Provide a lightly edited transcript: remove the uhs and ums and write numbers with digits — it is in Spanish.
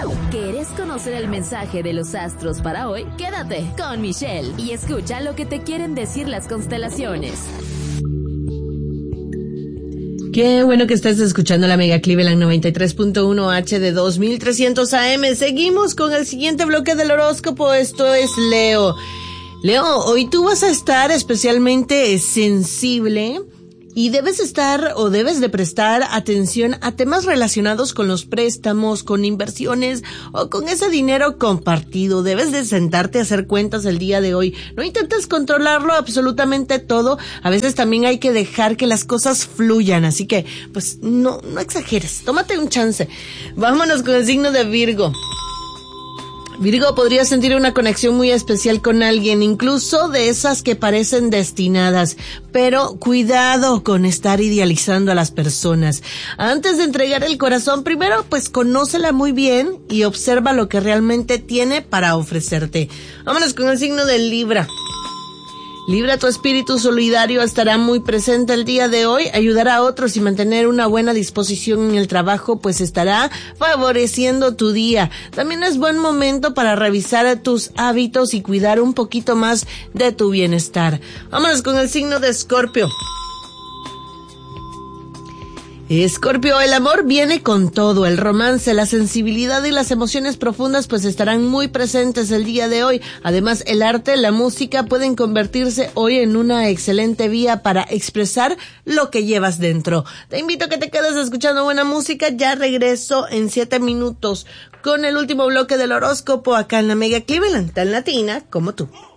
¿Quieres conocer el mensaje de los astros para hoy? Quédate con Michelle y escucha lo que te quieren decir las constelaciones. Qué bueno que estés escuchando la Mega Cleveland 93.1 HD 2300 AM. Seguimos con el siguiente bloque del horóscopo. Esto es Leo. Leo, hoy tú vas a estar especialmente sensible y debes de prestar atención a temas relacionados con los préstamos, con inversiones o con ese dinero compartido. Debes de sentarte a hacer cuentas el día de hoy. No intentes controlarlo absolutamente todo. A veces también hay que dejar que las cosas fluyan. Así que, pues, no exageres. Tómate un chance. Vámonos con el signo de Virgo. Virgo, podría sentir una conexión muy especial con alguien, incluso de esas que parecen destinadas, pero cuidado con estar idealizando a las personas. Antes de entregar el corazón, primero pues conócela muy bien y observa lo que realmente tiene para ofrecerte. Vámonos con el signo de Libra. Libra, tu espíritu solidario estará muy presente el día de hoy. Ayudar a otros y mantener una buena disposición en el trabajo pues estará favoreciendo tu día. También es buen momento para revisar tus hábitos y cuidar un poquito más de tu bienestar. Vámonos con el signo de Escorpio. Escorpio, el amor viene con todo, el romance, la sensibilidad y las emociones profundas pues estarán muy presentes el día de hoy. Además, el arte, la música pueden convertirse hoy en una excelente vía para expresar lo que llevas dentro. Te invito a que te quedes escuchando buena música. Ya regreso en 7 minutos con el último bloque del horóscopo acá en la Mega Cleveland, tan latina como tú.